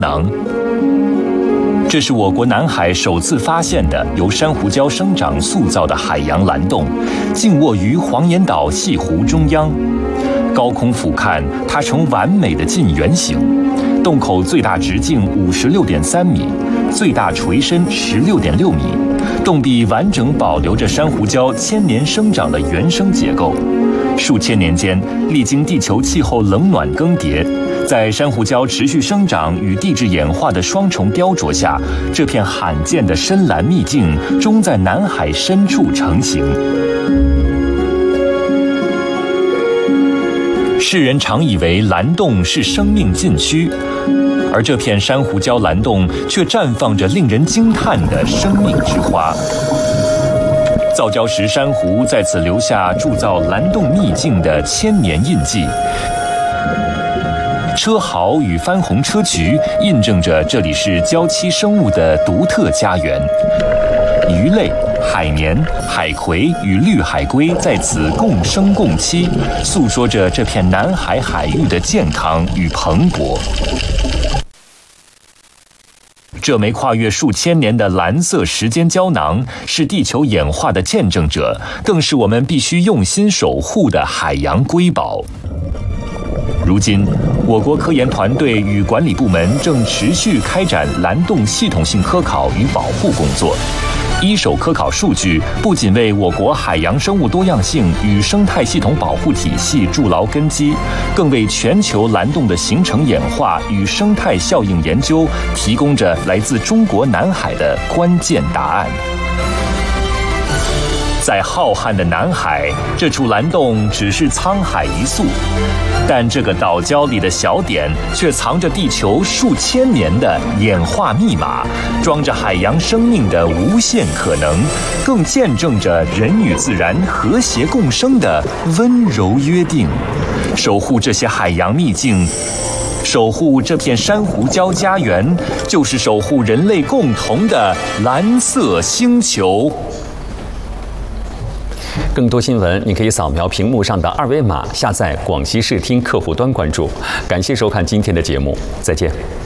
囊。这是我国南海首次发现的由珊瑚礁生长塑造的海洋蓝洞，静卧于黄岩岛西湖中央。高空俯瞰，它呈完美的近圆形，洞口最大直径56.3米，最大垂深16.6米。洞壁完整保留着珊瑚礁千年生长的原生结构。数千年间，历经地球气候冷暖更迭，在珊瑚礁持续生长与地质演化的双重雕琢下，这片罕见的深蓝秘境终在南海深处成型。世人常以为蓝洞是生命禁区，而这片珊瑚礁蓝洞却绽放着令人惊叹的生命之花。造礁石珊瑚在此留下铸造蓝洞秘境的千年印记。车蚝与番红车菊印证着这里是礁栖生物的独特家园。鱼类、海绵、海葵与绿海龟在此共生共栖，诉说着这片南海海域的健康与蓬勃。这枚跨越数千年的蓝色时间胶囊，是地球演化的见证者，更是我们必须用心守护的海洋瑰宝。如今，我国科研团队与管理部门正持续开展蓝洞系统性科考与保护工作。一手科考数据不仅为我国海洋生物多样性与生态系统保护体系筑牢根基，更为全球蓝洞的形成演化与生态效应研究提供着来自中国南海的关键答案。在浩瀚的南海，这处蓝洞只是沧海一粟，但这个岛礁里的小点却藏着地球数千年的演化密码，装着海洋生命的无限可能，更见证着人与自然和谐共生的温柔约定。守护这些海洋秘境，守护这片珊瑚礁家园，就是守护人类共同的蓝色星球。 更多新闻，你可以扫描屏幕上的二维码，下载广西视听客户端关注。感谢收看今天的节目，再见。